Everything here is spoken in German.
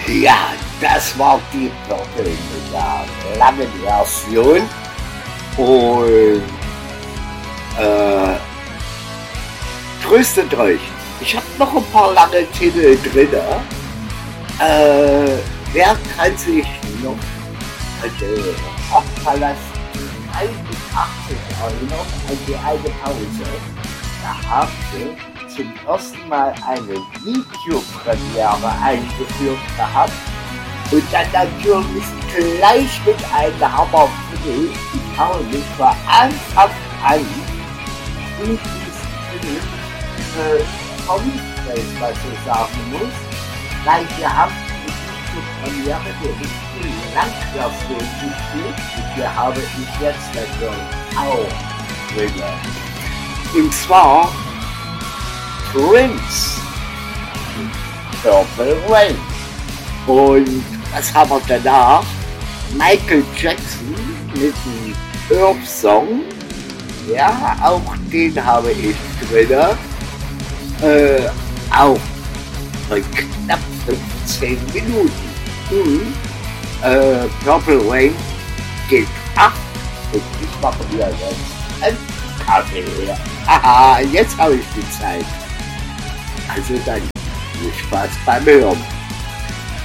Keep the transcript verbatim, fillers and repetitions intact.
Ja, das war die Purple mit der langen Version. Und äh, tröstet euch. Ich habe noch ein paar lange Titel drin. Äh, wer kann sich noch an den Rockpalast einundachtzig erinnern, an die alte Pause? Da haben sie zum ersten Mal eine Videopremiere eingeführt gehabt und dann natürlich gleich mit einem Hammerfilm. Ich habe mich von Anfang an in diesem Film äh, verliebt, wenn ich mal so sagen muss, weil wir haben die Videopremiere der richtigen Langversion gespielt und die habe ich jetzt natürlich auch drin. Und zwar Prince, Purple Rain. Und was haben wir danach? Michael Jackson mit dem Earth Song. Ja, auch den habe ich drin. Äh, auch bei knapp fünfzehn Minuten. Mhm. Äh, Purple Rain geht ab und ich mache wieder jetzt einen Kaffee her. Haha, jetzt habe ich die Zeit. Also dann, viel Spaß beim Hören.